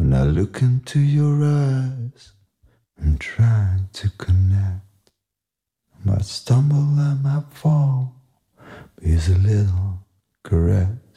When I look into your eyes, I'm trying to connect. I might stumble, I might fall, but here's a little correct.